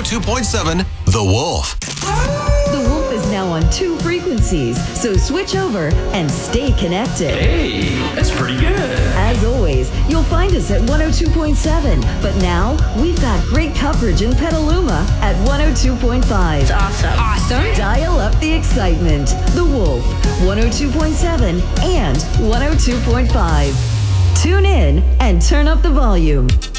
102.7 The Wolf. The Wolf is now on 2 frequencies, so switch over and stay connected. Hey, that's pretty good. As always, you'll find us at 102.7, but now we've got great coverage in Petaluma at 102.5. It's awesome. Dial up the excitement. The Wolf, 102.7 and 102.5. Tune in and turn up the volume.